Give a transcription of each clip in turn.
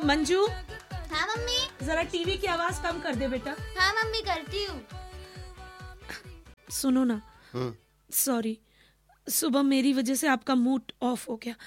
मंजू, हाँ मम्मी। जरा टीवी की आवाज कम कर दे बेटा। हाँ मम्मी, करती हूँ। सुनो ना, सॉरी, सुबह मेरी वजह से आपका मूड ऑफ हो गया,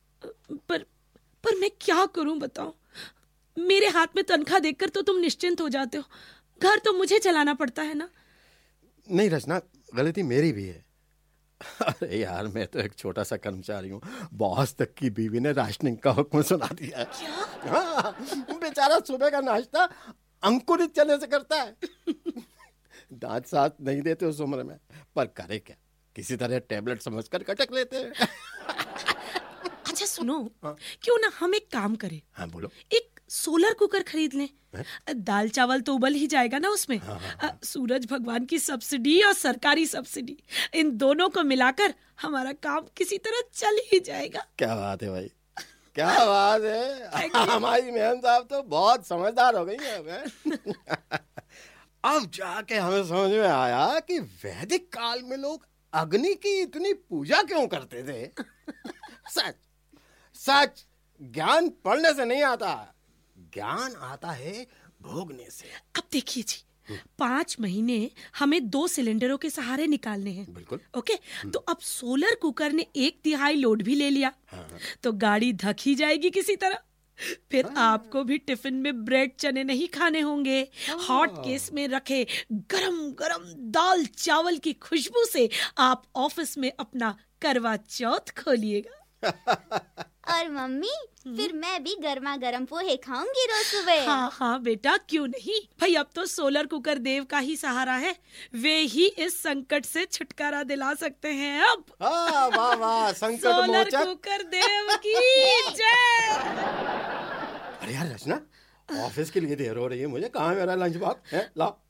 पर मैं क्या करूं बताओ। मेरे हाथ में तनख्वाह देखकर तो तुम निश्चिंत हो जाते हो, घर तो मुझे चलाना पड़ता है ना। नहीं रचना, गलती मेरी भी है। अरे यार, मैं तो एक छोटा सा कर्मचारी हूँ, बॉस तक की बीवी ने राशनिंग का हुक्म सुना दिया है। क्या? हाँ, बेचारा सुबह का नाश्ता अंकुरित चने से करता है। दांत साथ नहीं देते उस उम्र में, पर करे क्या, किसी तरह टेबलेट समझकर कटक लेते हैं। अच्छा सुनो, क्यों ना हम एक काम करें। हाँ बोलो। एक सोलर कुकर खरीद लें। दाल चावल तो उबल ही जाएगा ना उसमें। सूरज भगवान की सब्सिडी और सरकारी सब्सिडी, इन दोनों को मिलाकर हमारा काम किसी तरह चल ही जाएगा। क्या बात है भाई, क्या बात है। हमारी मेहन साहब तो बहुत समझदार हो गई है। अब जाके हमें समझ में आया कि वैदिक काल में लोग अग्नि की इतनी पूजा क्यों करते थे। सच सच, ज्ञान पढ़ने से नहीं आता, ज्ञान आता है भोगने से। अब देखिए जी, 5 महीने हमें 2 सिलेंडरों के सहारे निकालने हैं। बिल्कुल। ओके, तो अब सोलर कुकर ने 1/3 लोड भी ले लिया। तो गाड़ी धक ही जाएगी किसी तरह। फिर आपको भी टिफिन में ब्रेड चने नहीं खाने होंगे। हॉट केस में रखे गरम गरम दाल चावल की खुशबू से आप ऑफिस में अपना करवा चौथ खोलिएगा। और मम्मी, फिर मैं भी गर्मा गर्म पोहे खाऊंगी रोज सुबह। हाँ हाँ बेटा, क्यों नहीं भाई। अब तो सोलर कुकर देव का ही सहारा है, वे ही इस संकट से छुटकारा दिला सकते हैं। अब वाह वाह, संकट सोलर मोचक। कुकर देव की जय। अरे यार रचना, ऑफिस के लिए देर हो रही है मुझे, कहाँ है मेरा लंच बॉक्स है? लाओ।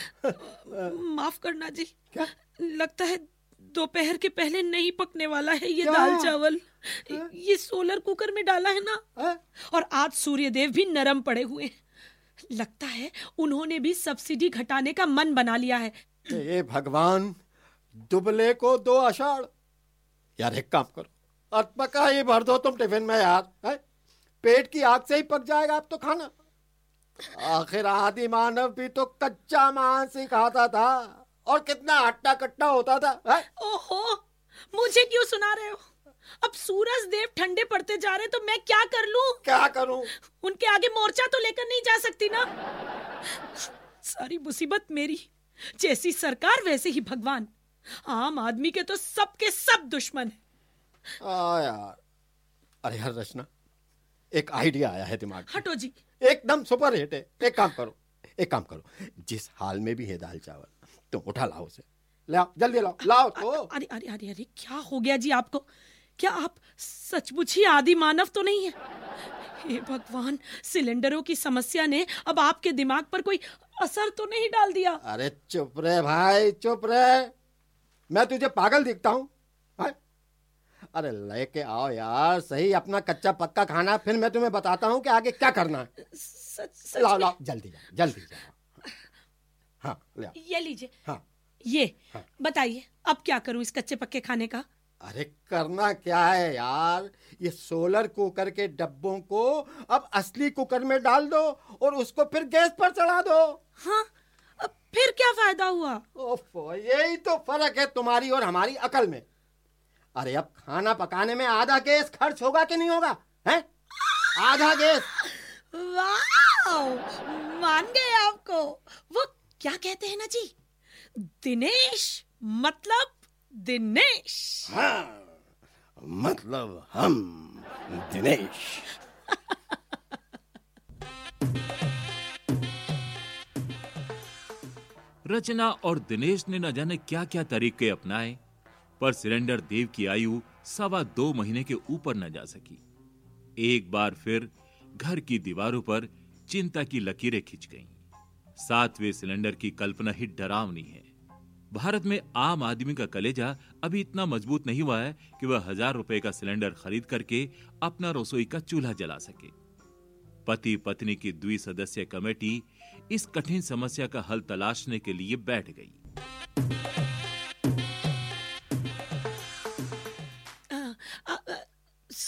माफ करना जी, क्या? लगता है दोपहर के पहले नहीं पकने वाला है ये दाल चावल। ये सोलर कुकर में डाला है ना, और आज सूर्यदेव भी नरम पड़े हुए हैं। लगता है उन्होंने भी सब्सिडी घटाने का मन बना लिया है। ये भगवान, दुबले को 2 आषाढ़। यार एक काम करो, अटपका ही भर दो तुम टिफिन में यार, है? पेट की आग से ही पक जाएगा अब तो खाना। आखिर आदि मानव भी तो कच्चा मांस ही खाता था, और कितना हट्टा कट्टा होता था, है? ओहो, मुझे क्यों सुना रहे हो? अब सूरज देव ठंडे पड़ते जा रहे, तो मैं क्या कर लूं? क्या करूं? उनके आगे मोर्चा तो लेकर नहीं जा सकती ना। सारी मुसीबत मेरी, जैसी सरकार वैसे ही भगवान। आम आदमी के तो सबके सब दुश्मन है। यार, अरे यार रचना, एक आइडिया आया है दिमाग में। हटो जी। एकदम सुपर हिट है। एक काम करो, जिस हाल में भी है दाल चावल, तुम उठा लाओ उसे, लाओ जल्दी, लाओ तो। अरे अरे अरे अरे, क्या हो गया जी आपको? क्या आप सचमुच ही आदि मानव तो नहीं है? हे भगवान, सिलेंडरों की समस्या ने अब आपके दिमाग पर कोई असर तो नहीं डाल दिया? अरे चुप रहे भाई, चुप रहे। मैं तुझे पागल दिखता हूँ? अरे लेके आओ यार सही अपना कच्चा पक्का खाना, फिर मैं तुम्हें बताता हूँ कि आगे क्या करना है। सच लाओ जल्दी जाओ। हाँ ले आओ। ये लीजिए। हाँ ये बताइए, अब क्या करूं इस कच्चे पक्के खाने का? अरे करना क्या है यार, ये सोलर कुकर के डब्बों को अब असली कुकर में डाल दो और उसको फिर गैस पर चढ़ा दो। हाँ, अब फिर क्या फायदा हुआ? ओफो, यही तो फर्क है तुम्हारी और हमारी अकल में। अरे अब खाना पकाने में आधा गैस खर्च होगा कि नहीं होगा, हैं? आधा गैस। वाह, मान गए आपको। वो क्या कहते हैं ना जी, दिनेश मतलब दिनेश। हाँ, मतलब हम दिनेश। रचना और दिनेश ने न जाने क्या क्या तरीके अपनाए, पर सिलेंडर देव की आयु 2.25 महीने के ऊपर न जा सकी। एक बार फिर घर की दीवारों पर चिंता की लकीरें खिंच गईं। 7वें सिलेंडर की कल्पना ही डरावनी है। भारत में आम आदमी का कलेजा अभी इतना मजबूत नहीं हुआ है कि वह 1000 रुपए का सिलेंडर खरीद करके अपना रसोई का चूल्हा जला सके। पति पत्नी की द्विसदस्यीय कमेटी इस कठिन समस्या का हल तलाशने के लिए बैठ गई।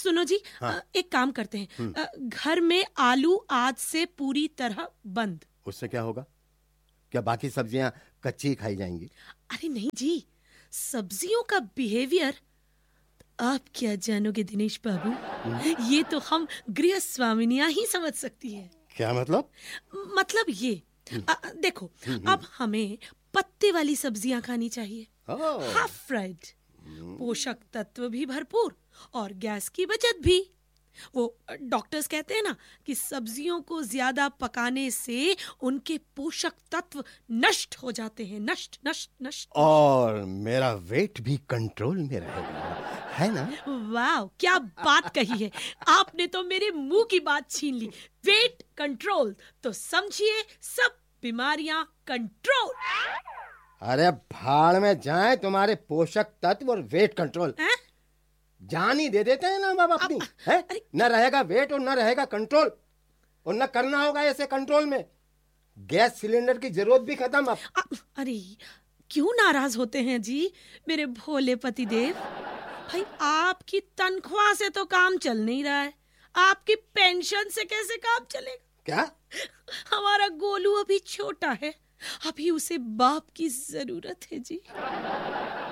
सुनो जी, हाँ। एक काम करते हैं, घर में आलू आज से पूरी तरह बंद। उससे क्या होगा? क्या बाकी सब्जियां कच्ची खाई जाएंगी? अरे नहीं जी, सब्जियों का बिहेवियर आप क्या जानोगे दिनेश बाबू, ये तो हम गृह स्वामिनियां ही समझ सकती है। क्या मतलब? मतलब ये, देखो, अब हमें पत्ते वाली सब्जियां खानी चाहिए, ओह, हाफ फ्राइड, पोषक तत्व भी भरपूर और गैस की बचत भी। वो डॉक्टर्स कहते हैं ना कि सब्जियों को ज्यादा पकाने से उनके पोषक तत्व नष्ट हो जाते हैं, नष्ट नष्ट नष्ट। और मेरा वेट भी कंट्रोल में रहेगा, है ना? वाह, क्या बात कही है आपने, तो मेरे मुंह की बात छीन ली। वेट कंट्रोल तो समझिए सब बीमारियां कंट्रोल। अरे भाड़ में जाए तुम्हारे पोषक तत्व और वेट कंट्रोल। हैं? जान ही दे देते हैं ना बाबा अपनी, है? न रहेगा वेट और न रहेगा कंट्रोल, और न करना होगा ऐसे कंट्रोल में। गैस सिलेंडर की जरूरत भी खत्म अब। अरे क्यों नाराज होते हैं जी मेरे भोले पति देव? भाई आपकी तनख्वाह से तो काम चल नहीं रहा है, आपकी पेंशन से कैसे काम चलेगा? क्या? हमारा गोलू अभी छोटा है, अभी उसे बाप की जरूरत है जी।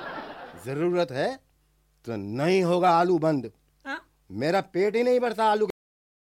जरूरत है तो नहीं होगा आलू बंद। हाँ? मेरा पेट ही नहीं भरता आलू